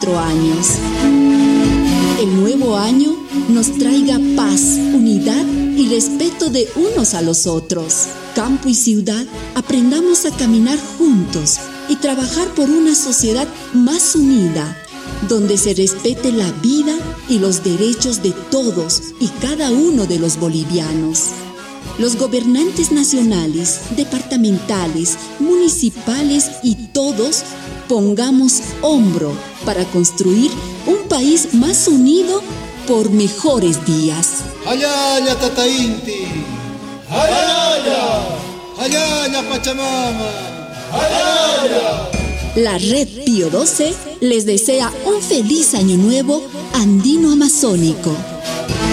4 años. El nuevo año nos traiga paz, unidad y respeto de unos a los otros. Campo y ciudad, aprendamos a caminar juntos y trabajar por una sociedad más unida, donde se respete la vida y los derechos de todos y cada uno de los bolivianos. Los gobernantes nacionales, departamentales, municipales y todos pongamos hombro para construir un país más unido por mejores días. ¡Ayaya, Tata Inti! ¡Ayaya! ¡Ayaya, Pachamama! ¡Ayaya! La Red Pío XII les desea un feliz año nuevo andino amazónico.